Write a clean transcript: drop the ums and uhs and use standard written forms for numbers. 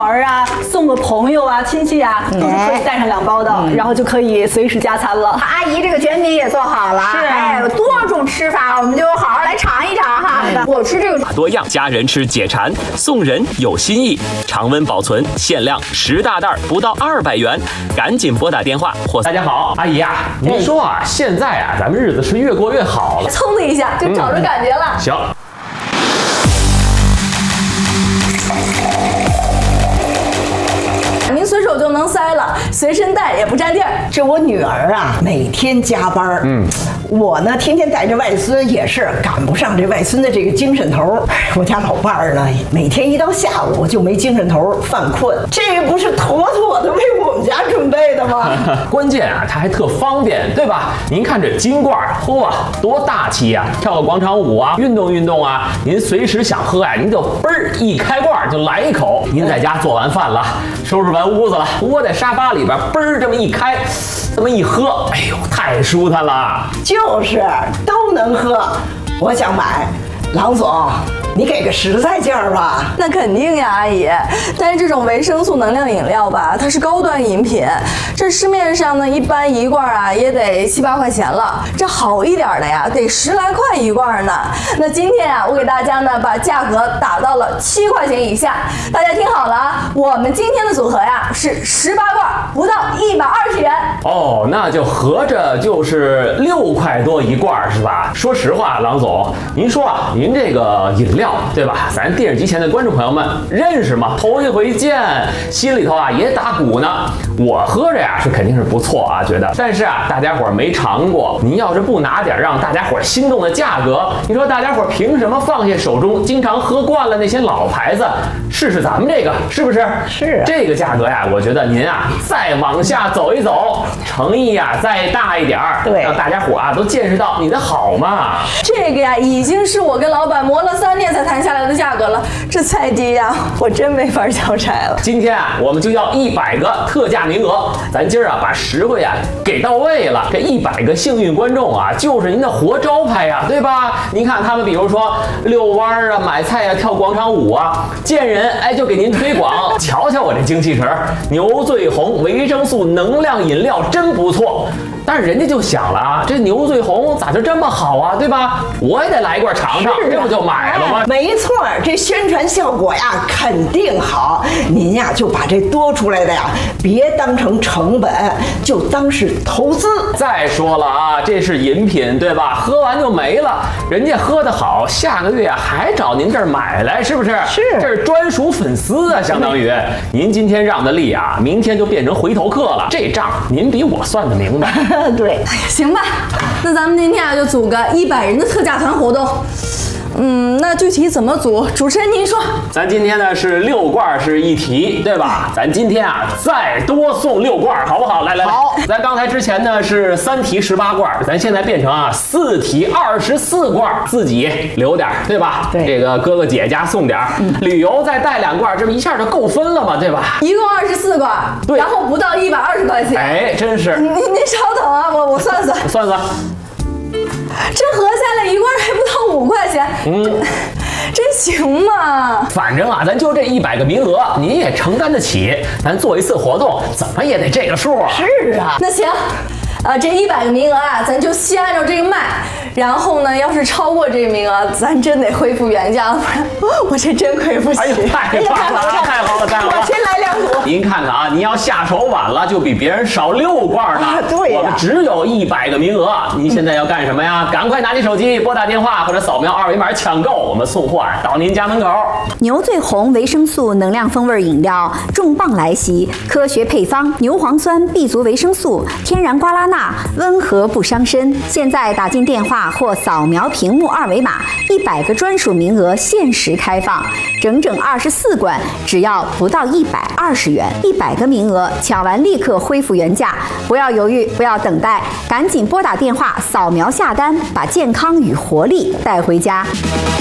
儿啊，送个朋友啊、亲戚啊，都是可以带上2包的，然后就可以随时加餐了。 阿姨这个卷饼也做好了， 是哎，多种吃法，我们就好好来尝一尝哈。我吃这个多样，家人吃解馋，送人有新意，常温保存，限量10大袋，不到200元，赶紧拨打电话或。 大家好，阿姨啊，您说啊，现在啊，咱们日子是越过越好了， 蹭的一下就找着感觉了。 行。 您随手就能塞了，随身带也不占地儿。 这我女儿啊，每天加班，我呢天天带着外孙，也是赶不上这外孙的这个精神头。我家老伴儿呢，每天一到下午就没精神头，犯困。这不是妥妥的为我们家准备的吗？ 关键啊，它还特方便，对吧？您看这金罐，嚯，多大气呀！跳个广场舞啊，运动运动啊，您随时想喝呀，您就嘣儿一开罐就来一口。您在家做完饭了，收拾完屋子了，窝在沙发里边，嘣儿这么一开，这么一喝，哎呦，太舒坦了。 就是都能喝，我想买。郎总，你给个实在价吧。 那肯定呀，阿姨。但是这种维生素能量饮料吧，它是高端饮品，这市面上呢一般一罐啊也得7、8块钱了，这好一点的呀得10来块一罐呢。那今天啊，我给大家呢把价格打到了7块钱以下，大家听好了啊，我们今天的组合呀是18罐，不到120元。 哦，那就合着就是6块多一罐是吧？说实话，郎总，您说啊，您这个饮料对吧？咱电视机前的观众朋友们认识吗？头一回见，心里头啊也打鼓呢。我喝着呀是肯定是不错啊，觉得，但是啊大家伙没尝过，您要是不拿点让大家伙心动的价格，你说大家伙凭什么放下手中经常喝惯了那些老牌子，试试咱们这个，是不是？ 是啊， 这个价格呀，我觉得您啊再往下走一走，诚意呀再大一点儿， 对， 让大家伙啊都见识到你的好嘛。 这个呀已经是我跟老板磨了3年才谈下来的价格了，这再低呀我真没法交差了。 今天啊我们就要100个特价名额，咱今儿啊把实惠啊给到位了。这100个幸运观众啊就是您的活招牌呀，对吧？您看他们比如说遛弯啊、买菜啊、跳广场舞啊，见人哎就给您推广。瞧瞧我这精气神儿，牛醉红维生素能量饮料真不错。但是人家就想了啊，这牛醉红咋就这么好啊，对吧？我也得来一罐尝尝，这不就买了吗？ 没错，这宣传效果呀肯定好。您呀就把这多出来的呀，别当成成本，就当是投资。 再说了啊，这是饮品对吧？喝完就没了，人家喝得好，下个月啊还找您这儿买来，是不是？ 是， 这是专属粉丝啊，相当于您今天让的利啊，明天就变成回头客了，这账您比我算得明白。 对， 哎呀，行吧，那咱们今天啊就组个100人的特价团活动。那具体怎么组？主持人您说。 咱今天呢是6罐是一提，对吧？咱今天啊再多送6罐，好不好？来，好。咱刚才之前呢是3提18罐，咱现在变成啊4提24罐，自己留点，对吧？ 对， 这个哥哥姐家送点，旅游再带2罐，这不一下就够分了嘛，对吧？ 一共24罐， 对， 然后不到120块钱。 哎，真是。 您稍等啊，我算算。 算算。 这合下来一罐还不到5块钱，这行吗？ 反正啊，咱就这100个名额，您也承担得起。咱做一次活动，怎么也得这个数啊。 是啊。 那行，这100个名额啊，咱就先按照这个卖。然后呢，要是超过这个名额，咱真得恢复原价，不然我这真亏不起。 哎呦，太棒了，太好了，太好了！ 我先来2组。 您看看啊，您要下手晚了，就比别人少6罐呢。 对呀， 我们只有100个名额。您现在要干什么呀？赶快拿起手机拨打电话或者扫描2维码抢购，我们送货到您家门口。 牛醉红维生素能量风味饮料重磅来袭，科学配方，牛磺酸 B 族维生素，天然瓜拉钠，温和不伤身。现在打进电话或扫描屏幕2维码，100个专属名额限时开放，整整24罐，只要不到120元。100个名额抢完立刻恢复原价，不要犹豫，不要等待，赶紧拨打电话扫描下单，把健康与活力带回家。